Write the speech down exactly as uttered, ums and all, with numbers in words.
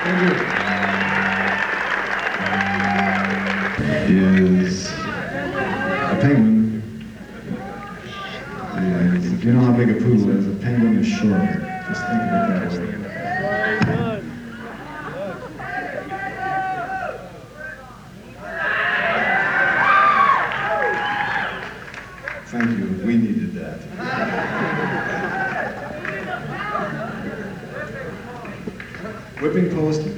Is a penguin is, if you know how big a poodle is, a penguin is shorter. Just think of it that way. Thank you. We needed that. Whipping post